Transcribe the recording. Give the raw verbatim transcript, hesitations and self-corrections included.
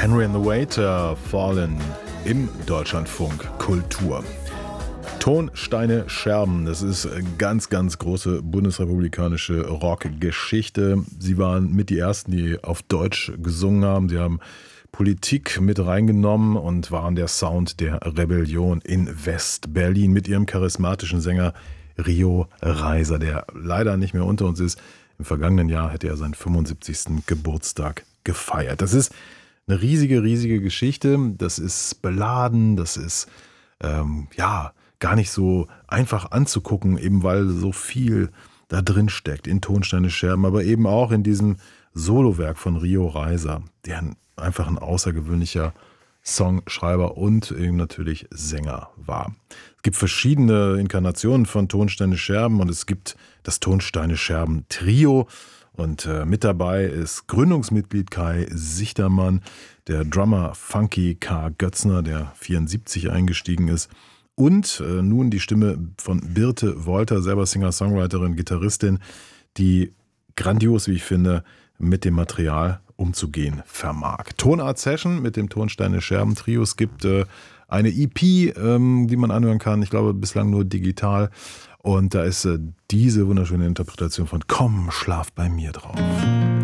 Henry and the Waiter, Fallen im Deutschlandfunk Kultur. Tonsteine Scherben, das ist ganz, ganz große bundesrepublikanische Rockgeschichte. Sie waren mit die Ersten, die auf Deutsch gesungen haben. Sie haben Politik mit reingenommen und waren der Sound der Rebellion in West-Berlin mit ihrem charismatischen Sänger Rio Reiser, der leider nicht mehr unter uns ist. Im vergangenen Jahr hätte er seinen fünfundsiebzigsten Geburtstag gefeiert. Das ist eine riesige, riesige Geschichte. Das ist beladen, das ist, ähm, ja, gar nicht so einfach anzugucken, eben weil so viel da drin steckt in Tonsteine Scherben, aber eben auch in diesem Solowerk von Rio Reiser, der einfach ein außergewöhnlicher Songschreiber und eben natürlich Sänger war. Es gibt verschiedene Inkarnationen von Tonsteine Scherben und es gibt das Tonsteine Scherben Trio. Und äh, mit dabei ist Gründungsmitglied Kai Sichtermann, der Drummer Funky K. Götzner, der vierundsiebzig eingestiegen ist. Und äh, nun die Stimme von Birte Wolter, selber Singer-Songwriterin, Gitarristin, die grandios, wie ich finde, mit dem Material umzugehen vermag. Tonart Session mit dem Tonsteine Scherben Trio. Es gibt äh, eine E P, ähm, die man anhören kann. Ich glaube, bislang nur digital. Und da ist äh, diese wunderschöne Interpretation von Komm, schlaf bei mir drauf.